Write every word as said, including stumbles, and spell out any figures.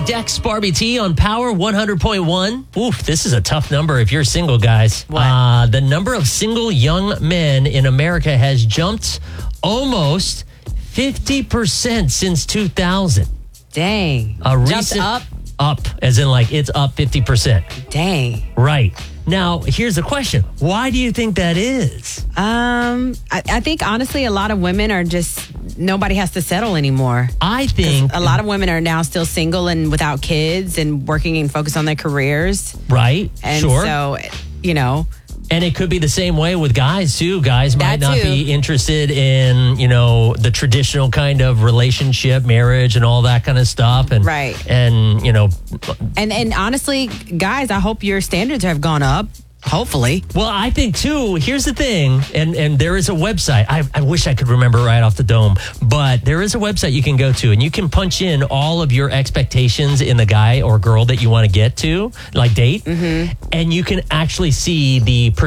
Dex, Barbie T on Power one hundred point one. Oof, this is a tough number if you're single, guys. What? Uh, the number of single young men in America has jumped almost fifty percent since two thousand. Dang. A Jumped recent up? Up, as in like it's up fifty percent. Dang. Right. Now, here's the question. Why do you think that is? Um, I, I think honestly, a lot of women are just, nobody has to settle anymore. I think A lot of women are now still single and without kids and working and focused on their careers. Right. And sure. so, you know, And it could be the same way with guys, too. Guys might That not too. be interested in, you know, the traditional kind of relationship, marriage, and all that kind of stuff. And, Right. And, you know, and, and honestly, guys, I hope your standards have gone up. Hopefully. well, I think, too, here's the thing, and, and there is a website. I, I wish I could remember right off the dome, but there is a website you can go to, and you can punch in all of your expectations in the guy or girl that you want to get to, like date, and you can actually see the